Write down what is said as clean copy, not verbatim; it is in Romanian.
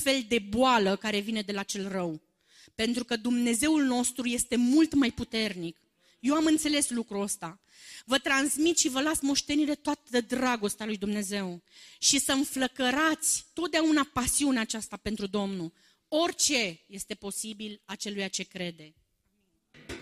fel de boală care vine de la cel rău. Pentru că Dumnezeul nostru este mult mai puternic. Eu am înțeles lucrul ăsta. Vă transmit și vă las moștenire toată dragostea lui Dumnezeu. Și să înflăcărați totdeauna pasiunea aceasta pentru Domnul. Orice este posibil aceluia ce crede.